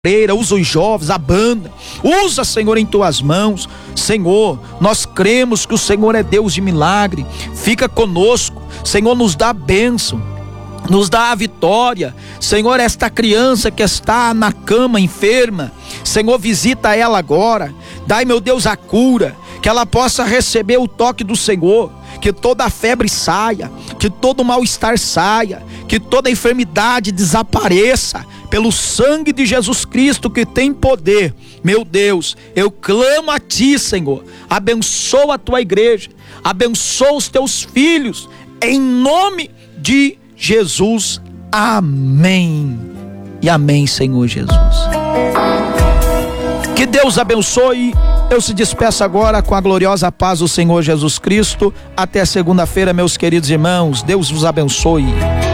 usa os jovens, a banda, usa, Senhor, em tuas mãos. Senhor, nós cremos que o Senhor é Deus de milagre. Fica conosco, Senhor, nos dá a bênção, nos dá a vitória. Senhor, esta criança que está na cama enferma, Senhor, visita ela agora. Dai, meu Deus, a cura, que ela possa receber o toque do Senhor, que toda a febre saia, que todo mal-estar saia, que toda enfermidade desapareça, pelo sangue de Jesus Cristo que tem poder. Meu Deus, eu clamo a Ti, Senhor, abençoa a Tua igreja, abençoa os Teus filhos, em nome de Jesus, amém, e amém, Senhor Jesus. Que Deus abençoe. Eu se despeço agora com a gloriosa paz do Senhor Jesus Cristo. Até segunda-feira, meus queridos irmãos. Deus vos abençoe.